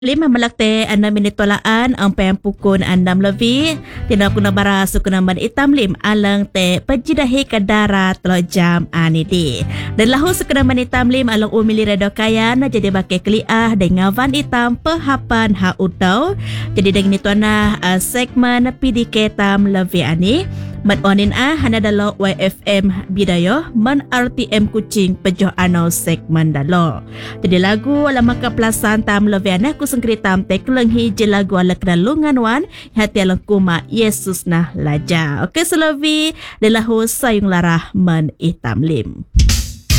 Lima melakte 6 minit tolaan ang pukul 6 lebih. Tina kuna bara sukuna man itam lim alang te pejidahi kadara telo jam anidi. Dan lahu sukuna man itam lim alang umili redo kayan jadi bakai kliah dengan van itam pehapan ha utau. Jadi dengan itu segmen PDK tam lebih ani. Man onin hana dalo YFM bidayo man RTM Kuching pejoh ano segmen dalo. Jadi lagu ala maka pelasan tam leviana ku sengkritam te kelenghi je lagu ala kedalungan wan hati alang kuma Yesus nah laja. Okey selevi delahu sayung larah man itam lim.